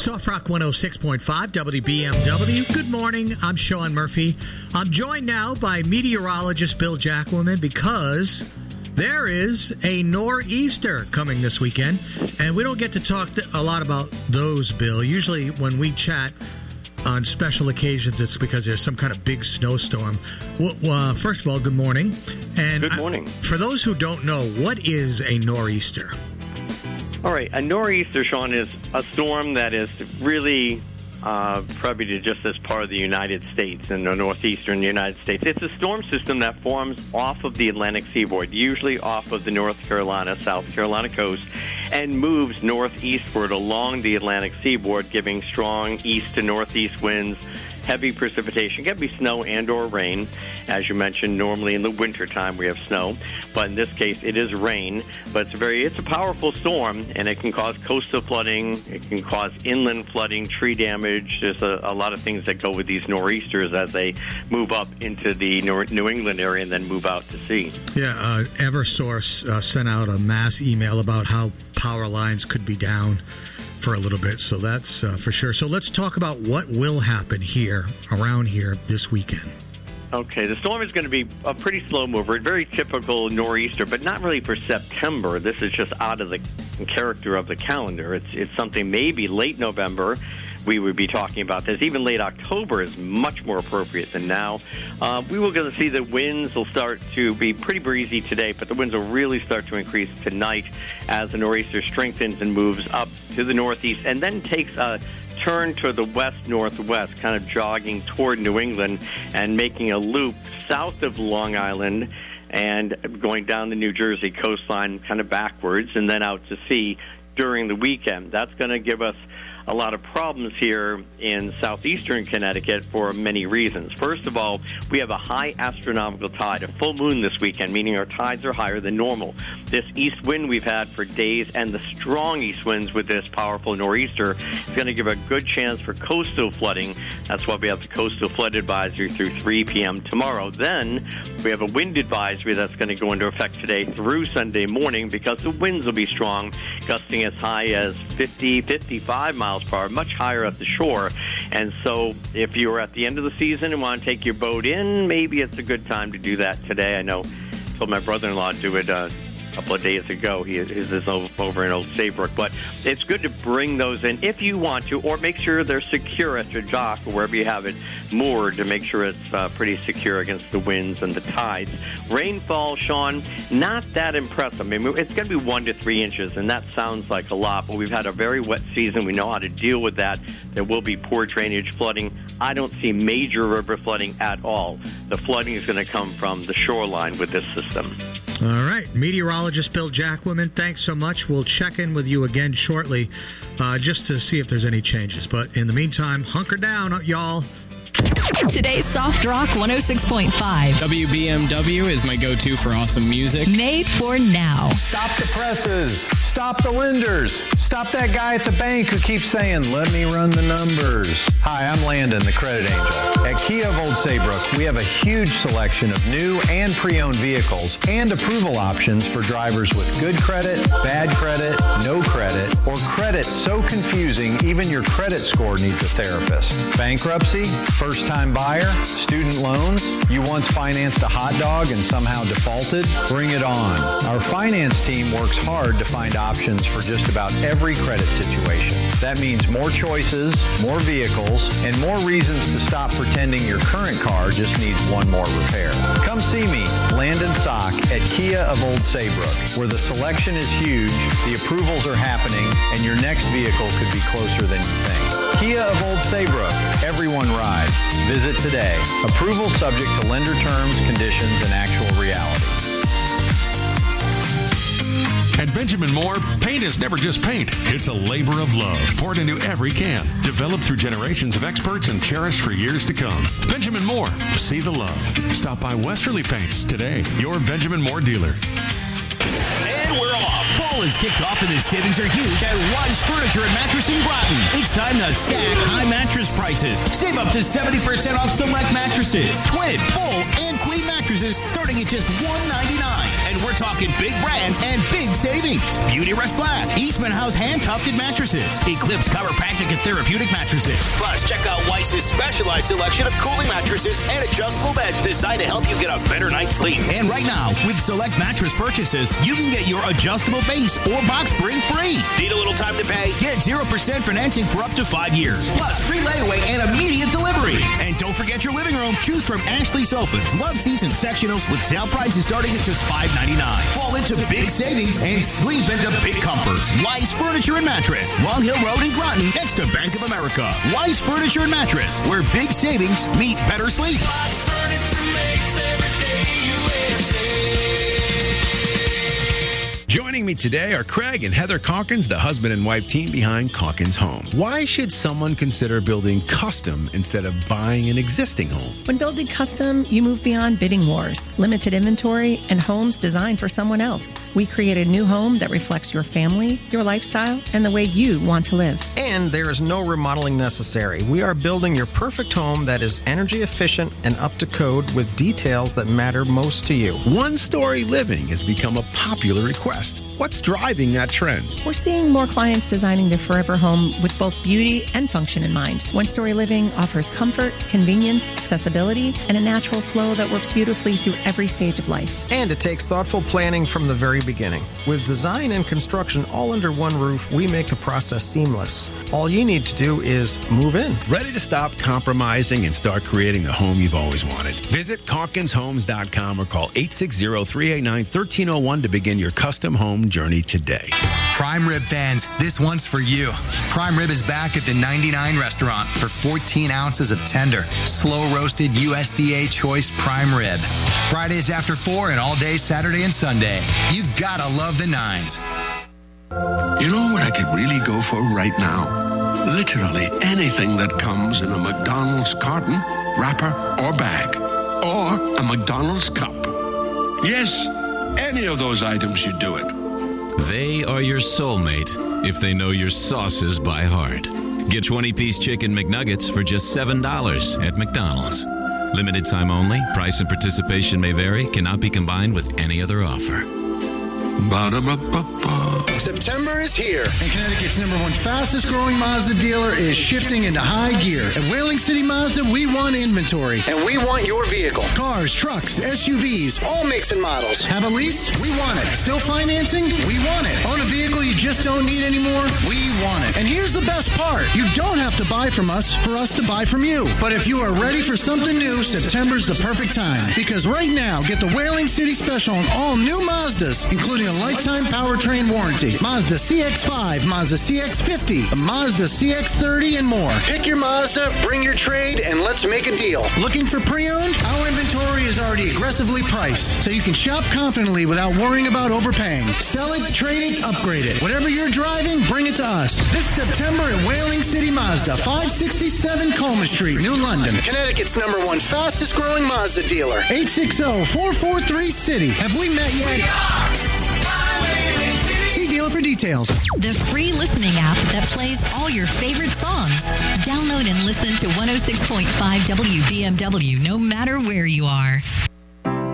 Soft Rock 106.5 WBMW. Good morning. I'm Sean Murphy. I'm joined now by meteorologist Bill Jackelman because there is a nor'easter coming this weekend, and we don't get to talk a lot about those, Bill. Usually when we chat on special occasions, it's because there's some kind of big snowstorm. Well, first of all, good morning. And good morning. For those who don't know, what is a nor'easter? All right, a nor'easter, Sean, is a storm that is really probably just as part of the United States, in the northeastern United States. It's a storm system that forms off of the Atlantic seaboard, usually off of the North Carolina, South Carolina coast, and moves northeastward along the Atlantic seaboard, giving strong east to northeast winds, heavy precipitation. It can be snow and or rain. As you mentioned, normally in the wintertime we have snow, but in this case it is rain. But it's a powerful storm, and it can cause coastal flooding. It can cause inland flooding, tree damage. There's a lot of things that go with these nor'easters as they move up into the New England area and then move out to sea. Yeah, Eversource sent out a mass email about how power lines could be down for a little bit, so that's for sure. So let's talk about what will happen around here this weekend. Okay, the storm is going to be a pretty slow mover, very typical nor'easter, but not really for September. This is just out of the character of the calendar. It's something maybe late November we would be talking about this. Even late October is much more appropriate than now. We will going to see the winds will start to be pretty breezy today, but the winds will really start to increase tonight as the nor'easter strengthens and moves up to the northeast and then takes a turn to the west-northwest, kind of jogging toward New England and making a loop south of Long Island and going down the New Jersey coastline kind of backwards and then out to sea during the weekend. That's going to give us a lot of problems here in southeastern Connecticut for many reasons. First of all, we have a high astronomical tide, a full moon this weekend, meaning our tides are higher than normal. This east wind we've had for days and the strong east winds with this powerful nor'easter is going to give a good chance for coastal flooding. That's why we have the coastal flood advisory through 3 p.m. tomorrow. Then we have a wind advisory that's going to go into effect today through Sunday morning because the winds will be strong, gusting as high as 50, 55 miles per hour, much higher at the shore. And so if you're at the end of the season and want to take your boat in, maybe it's a good time to do that today. I know I told my brother-in-law to do it a couple of days ago. He is over in Old Saybrook. But it's good to bring those in if you want to, or make sure they're secure at your dock or wherever you have it moored to make sure it's pretty secure against the winds and the tides. Rainfall, Sean, not that impressive. I mean, it's going to be 1 to 3 inches, and that sounds like a lot, but we've had a very wet season. We know how to deal with that. There will be poor drainage flooding. I don't see major river flooding at all. The flooding is going to come from the shoreline with this system. All right. Meteorologist Bill Jackelman, thanks so much. We'll check in with you again shortly just to see if there's any changes. But in the meantime, hunker down, y'all. Today's Soft Rock 106.5. WBMW is my go-to for awesome music. Made for now. Stop the presses. Stop the lenders. Stop that guy at the bank who keeps saying, let me run the numbers. Hi, I'm Landon, the credit angel. At Kia of Old Saybrook, we have a huge selection of new and pre-owned vehicles and approval options for drivers with good credit, bad credit, no credit, or credit so confusing even your credit score needs a therapist. Bankruptcy? First-time buyer? Student loans? You once financed a hot dog and somehow defaulted? Bring it on. Our finance team works hard to find options for just about every credit situation. That means more choices, more vehicles, and more reasons to stop pretending your current car just needs one more repair. Come see me, Landon Sock, at Kia of Old Saybrook, where the selection is huge, the approvals are happening, and your next vehicle could be closer than you think. Kia of Old Saybrook. Everyone rides. Visit today. Approval subject to lender terms, conditions, and actual reality. At Benjamin Moore, paint is never just paint. It's a labor of love poured into every can. Developed through generations of experts and cherished for years to come. Benjamin Moore. See the love. Stop by Westerly Paints today. Your Benjamin Moore dealer. And we're off. Fall is kicked off and the savings are huge at Wise Furniture and Mattress in Groton. It's time to sack high mattress prices. Save up to 70% off select mattresses, twin, full, and queen mattresses. mattresses starting at just $199. And we're talking big brands and big savings. Beautyrest Black, Eastman House hand-tufted mattresses, Eclipse Cover Pactic and Therapeutic mattresses. Plus, check out Weiss's specialized selection of cooling mattresses and adjustable beds designed to help you get a better night's sleep. And right now, with select mattress purchases, you can get your adjustable base or box spring free. Need a little time to pay? Get 0% financing for up to 5 years. Plus, free layaway and immediate delivery. And don't forget your living room. Choose from Ashley Sofas, Love Seats, and sectionals with sale prices starting at just $5.99. Fall into big savings and sleep into big comfort. Weiss Furniture and Mattress, Long Hill Road in Groton, next to Bank of America. Weiss Furniture and Mattress, where big savings meet better sleep. Weiss Furniture makes every day USA. Joining me today are Craig and Heather Calkins, the husband and wife team behind Calkins Home. Why should someone consider building custom instead of buying an existing home? When building custom, you move beyond bidding wars, limited inventory, and homes designed for someone else. We create a new home that reflects your family, your lifestyle, and the way you want to live. And there is no remodeling necessary. We are building your perfect home that is energy efficient and up to code with details that matter most to you. One-story living has become a popular request. What's driving that trend? We're seeing more clients designing their forever home with both beauty and function in mind. One-story living offers comfort, convenience, accessibility, and a natural flow that works beautifully through every stage of life. And it takes thoughtful planning from the very beginning. With design and construction all under one roof, we make the process seamless. All you need to do is move in. Ready to stop compromising and start creating the home you've always wanted. Visit CalkinsHomes.com or call 860-389-1301 to begin your custom home journey today. Prime Rib fans, this one's for you. Prime Rib is back at the 99 restaurant for 14 ounces of tender, slow-roasted USDA choice prime rib. Fridays after 4 and all day Saturday and Sunday. You gotta love the nines. You know what I could really go for right now? Literally anything that comes in a McDonald's carton, wrapper, or bag. Or a McDonald's cup. Yes, any of those items should do it. They are your soulmate if they know your sauces by heart. Get 20-piece chicken McNuggets for just $7 at McDonald's. Limited time only. Price and participation may vary. Cannot be combined with any other offer. Ba-da-ba-ba-ba. September is here, and Connecticut's #1 fastest growing Mazda dealer is shifting into high gear. At Whaling City Mazda, we want inventory, and we want your vehicle. Cars, trucks, SUVs, all makes and models. Have a lease? We want it. Still financing? We want it. Own a vehicle you just don't need anymore? We want it. And here's the best part. You don't have to buy from us for us to buy from you. But if you are ready for something new, September's the perfect time. Because right now, get the Whaling City special on all new Mazdas, including a lifetime powertrain warranty. Mazda CX-5, Mazda CX-50, Mazda CX-30, and more. Pick your Mazda, bring your trade, and let's make a deal. Looking for pre-owned? Our inventory is already aggressively priced, so you can shop confidently without worrying about overpaying. Sell it, trade it, upgrade it. Whatever you're driving, bring it to us. This September at Whaling City Mazda, 567 Coleman Street, New London. Connecticut's #1 fastest growing Mazda dealer. 860-443-CITY. Have we met yet? See dealer for details. The free listening app that plays all your favorite songs. Download and listen to 106.5 WBMW no matter where you are.